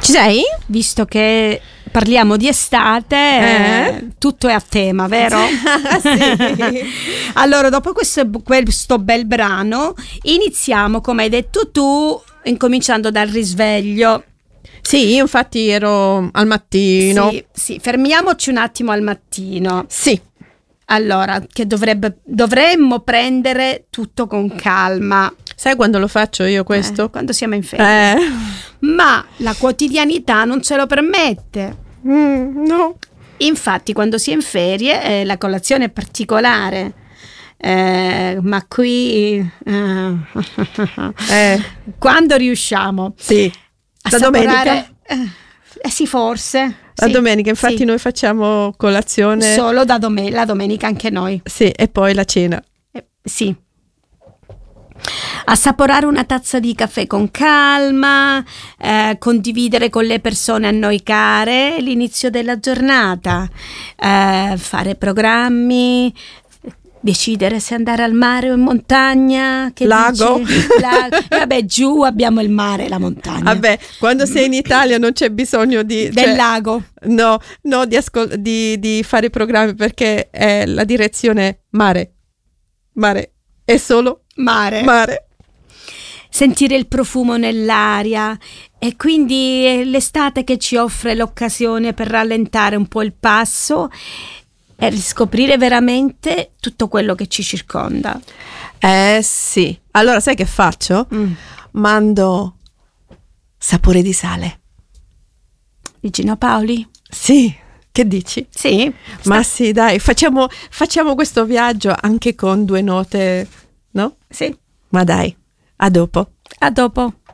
Ci sei? Visto che parliamo di estate, tutto è a tema, vero? Sì. Allora, dopo questo bel brano, iniziamo, come hai detto tu, incominciando dal risveglio. Sì, io infatti ero al mattino. Sì, fermiamoci un attimo al mattino. Sì. Allora, che dovremmo prendere tutto con calma. Sai quando lo faccio io questo? Quando siamo in ferie. Ma la quotidianità non ce lo permette. No. Infatti, quando si è in ferie, la colazione è particolare. Ma qui quando riusciamo a la saporare, domenica. Sì, forse. La sì, domenica, infatti sì. Noi facciamo colazione solo la domenica anche noi. Sì, e poi la cena. Sì. Assaporare una tazza di caffè con calma, condividere con le persone a noi care l'inizio della giornata, fare programmi, decidere se andare al mare o in montagna. Che lago. Vabbè, giù abbiamo il mare e la montagna. Vabbè, quando sei in Italia non c'è bisogno del lago. No, di fare programmi, perché la direzione è mare. È solo mare. Sentire il profumo nell'aria, e quindi è l'estate che ci offre l'occasione per rallentare un po' il passo e riscoprire veramente tutto quello che ci circonda. Sì. Allora sai che faccio? Mando sapore di sale. Di Gino Paoli? Sì. Che dici? Sì. Ma sì, dai, facciamo questo viaggio anche con 2 note, no? Sì. Ma dai, a dopo. A dopo.